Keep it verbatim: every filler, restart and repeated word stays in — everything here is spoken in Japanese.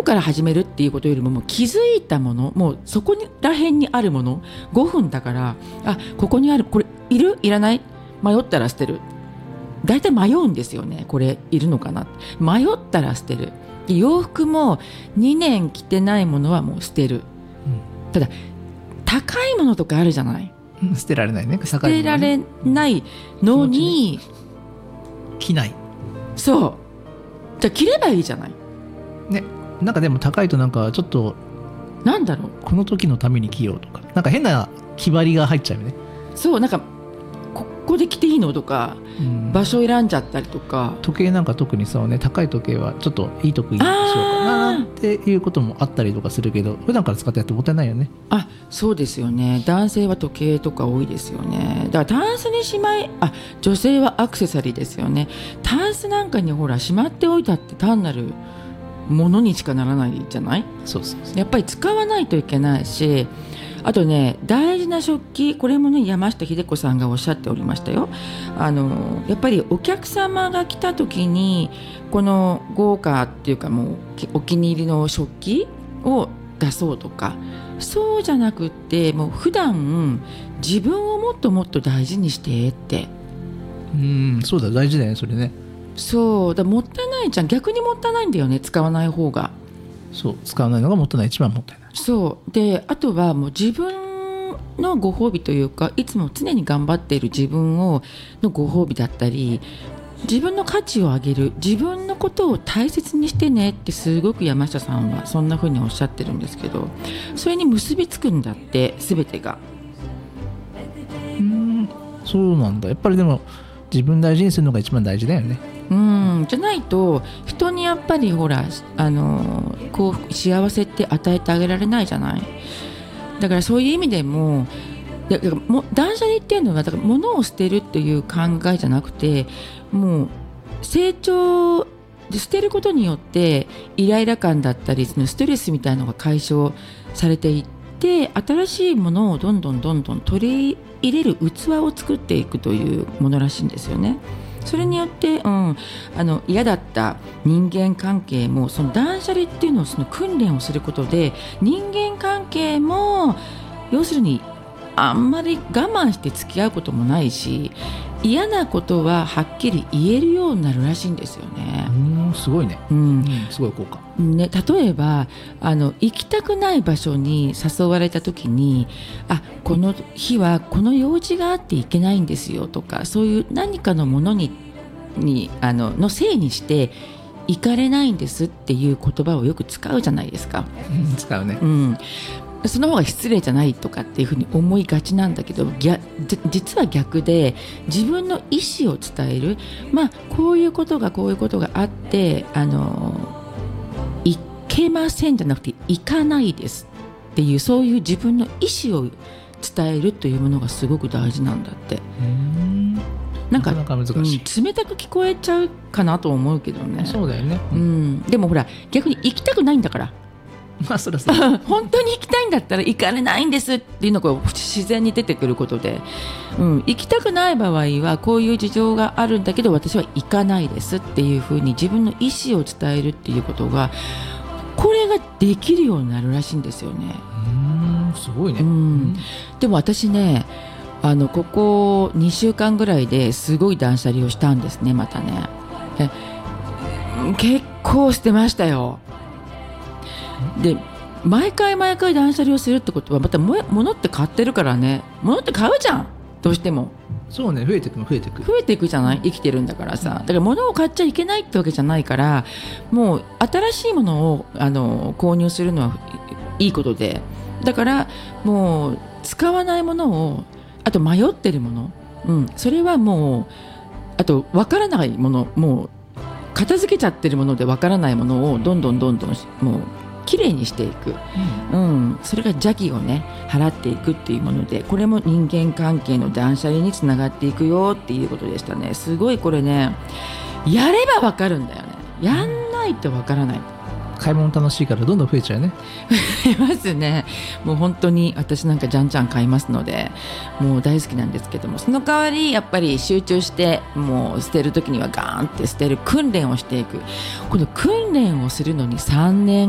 こから始めるっていうことよりも、もう気づいたもの、もうそこら辺にあるもの、ごふんだから、あ、ここにある、これいるいらない、迷ったら捨てる。だいたい迷うんですよね。これいるのかな、迷ったら捨てる。洋服もにねん着てないものはもう捨てる、うん、ただ高いものとかあるじゃない、 うん、捨てられないね、 捨てられないのに、ね、 着ない。 そう、じゃあ着ればいいじゃないね。なんかでも高いとなんかちょっとなんだろう、 この時のために着ようとか、なんか変な気張りが入っちゃうよね。 そう、なんかここで着ていいのとか、うん、場所選んじゃったりとか、 時計なんか特にそうね、高い時計はちょっといい時にしようかなっていうこともあったりとかするけど、普段から使ってやってもったいないよね。 あ、そうですよね。男性は時計とか多いですよね。だからタンスにしまい、あ、女性はアクセサリーですよね。タンスなんかにほらしまっておいたって単なるものにしかならないじゃない。 そうそうそう、 やっぱり使わないといけないし、あとね、大事な食器、これもね、山下秀子さんがおっしゃっておりましたよ。あのやっぱりお客様が来た時にこの豪華っていうか、もうお気に入りの食器を出そうとか、そうじゃなくって、もう普段自分をもっともっと大事にしてって。 うん、そうだ、大事だよね、それね。 そうだ、もったいないじゃん。逆にもったいないんだよね、使わない方が。 そう、使わないのがもったいない、一番もったいない。 そうで、あとはもう自分のご褒美というか、いつも常に頑張っている自分をのご褒美だったり、自分の価値を上げる、自分のことを大切にしてねってすごく山下さんはそんな風におっしゃってるんですけど、それに結びつくんだって、全てが。 うーん、そうなんだ。やっぱりでも自分大事にするのが一番大事だよね。 うん、じゃないと人にやっぱりほら、あの幸福、幸せって与えてあげられないじゃない。だからそういう意味でも、だからも断捨離っていうのはだから物を捨てるっていう考えじゃなくて、もう成長で捨てることによってイライラ感だったり、そのストレスみたいなのが解消されていって、新しいものをどんどんどんどん取り入れる器を作っていくというものらしいんですよね。それによって、うん、あの嫌だった人間関係も、その断捨離っていうのをその訓練をすることで、人間関係も要するにあんまり我慢して付き合うこともないし、嫌なことははっきり言えるようになるらしいんですよね。 うん、すごいね、うんうん、すごい効果、 ね、例えばあの行きたくない場所に誘われた時に、あ、この日はこの用事があって行けないんですよとか、そういう何かのものに、にあののせいにして行かれないんですっていう言葉をよく使うじゃないですか。 使うね、 うん、その方が失礼じゃないとかっていうふうに思いがちなんだけど、実は逆で、自分の意思を伝える、まあこういうことがこういうことがあって、あのいけませんじゃなくて行かないですっていう、そういう自分の意思を伝えるというものがすごく大事なんだって。うーん、なんか、 なかなか難しい、 うん、冷たく聞こえちゃうかなと思うけどね。 そうだよね、 うんうん、でもほら逆に行きたくないんだからまあそらそう本当に行きたいんだったら行かれないんですっていうのが自然に出てくることで、うん、行きたくない場合はこういう事情があるんだけど私は行かないですっていうふうに自分の意思を伝えるっていうことが、これができるようになるらしいんですよね。 うーん、すごいね、 うん、でも私ね、あのここにしゅうかんぐらいですごい断捨離をしたんですね。またね、え結構捨てましたよ。で毎回毎回断捨離をするってことは、また物って買ってるからね、物って買うじゃん、どうしても。 そうね、増えていくの増えていく増えていくじゃない、生きてるんだからさ。だから物を買っちゃいけないってわけじゃないから、もう新しいものをあの購入するのはいいことで、だからもう使わないものを、あと迷ってるもの、うん、それはもう、あと分からないもの、もう片付けちゃってるもので分からないものをどんどんどんどんもうきれいにしていく、うんうん、それが邪気をね払っていくっていうもので、これも人間関係の断捨離につながっていくよっていうことでしたね。すごいこれね、やれば分かるんだよね。やんないと分からない。 買い物楽しいからどんどん増えちゃうね。 増えますね。もう本当に私なんかじゃんじゃん買いますので、もう大好きなんですけども、その代わりやっぱり集中してもう捨てる時にはガーンって捨てる訓練をしていく。この訓練をするのにさんねん